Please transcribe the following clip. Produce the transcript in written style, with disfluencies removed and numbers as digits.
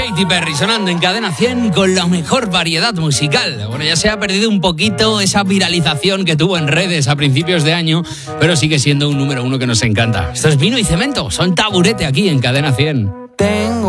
Katy Perry sonando en Cadena 100 con la mejor variedad musical. Bueno, ya se ha perdido un poquito esa viralización que tuvo en redes a principios de año, pero sigue siendo un número uno que nos encanta. Esto es Vino y Cemento, son Taburete aquí en Cadena 100. Tengo